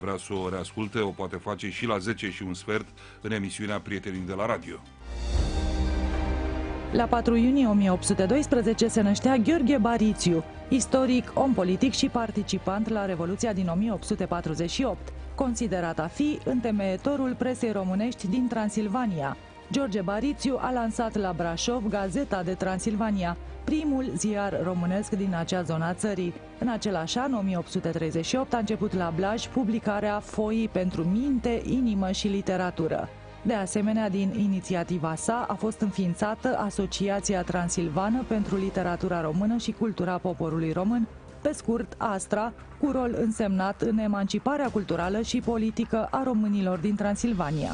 Vrea să o reasculte, o poate face și la 10:15 în emisiunea Prietenii de la Radio. La 4 iunie 1812 se năștea Gheorghe Barițiu, istoric, om politic și participant la Revoluția din 1848, considerat a fi întemeietorul presei românești din Transilvania. George Barițiu a lansat la Brașov Gazeta de Transilvania, primul ziar românesc din acea zonă a țării. În același an, 1838, a început la Blaj publicarea Foii pentru minte, inimă și literatură. De asemenea, din inițiativa sa a fost înființată Asociația Transilvană pentru Literatura Română și Cultura Poporului Român, pe scurt ASTRA, cu rol însemnat în emanciparea culturală și politică a românilor din Transilvania.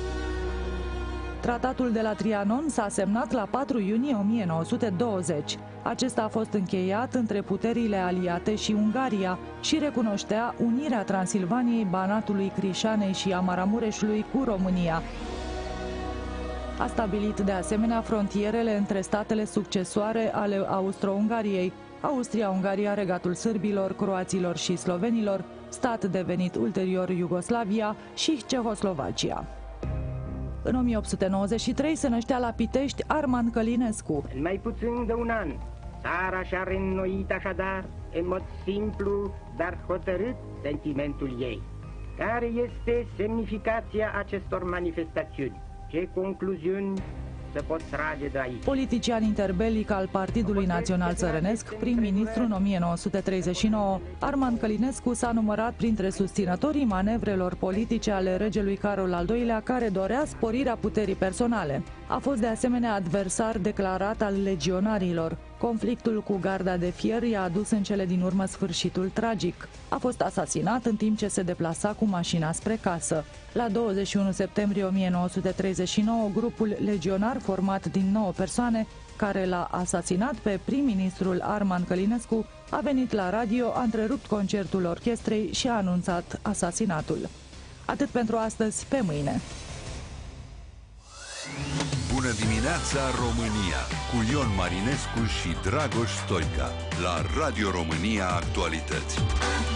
Tratatul de la Trianon s-a semnat la 4 iunie 1920. Acesta a fost încheiat între puterile aliate și Ungaria și recunoștea unirea Transilvaniei, Banatului, Crișanei și a Maramureșului cu România. A stabilit de asemenea frontierele între statele succesoare ale Austro-Ungariei, Austria-Ungaria, Regatul Sârbilor, Croaților și Slovenilor, stat devenit ulterior Iugoslavia, și Cehoslovacia. În 1893 se năștea la Pitești Arman Călinescu. În mai puțin de un an, țara și-a reînnoit așadar, în mod simplu, dar hotărât, sentimentul ei. Care este semnificația acestor manifestațiuni? Ce concluziuni se pot trage de aici? Politician interbelic al Partidului Național Țărănesc, prim-ministru în 1939, Arman Călinescu s-a numărat printre susținătorii manevrelor politice ale regelui Carol al II-lea, care dorea sporirea puterii personale. A fost de asemenea adversar declarat al legionarilor. Conflictul cu Garda de Fier i-a adus în cele din urmă sfârșitul tragic. A fost asasinat în timp ce se deplasa cu mașina spre casă. La 21 septembrie 1939, grupul legionar format din 9 persoane, care l-a asasinat pe prim-ministrul Arman Călinescu, a venit la radio, a întrerupt concertul orchestrei și a anunțat asasinatul. Atât pentru astăzi, pe mâine! Bună dimineața, România, cu Ion Marinescu și Dragoș Stoica, la Radio România Actualități.